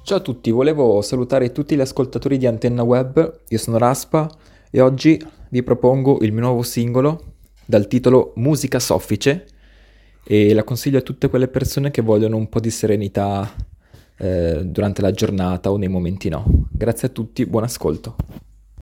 Ciao a tutti, volevo salutare tutti gli ascoltatori di Antenna Web, io sono Raspa e oggi vi propongo il mio nuovo singolo dal titolo Musica Soffice e la consiglio a tutte quelle persone che vogliono un po' di serenità durante la giornata o nei momenti no. Grazie a tutti, buon ascolto.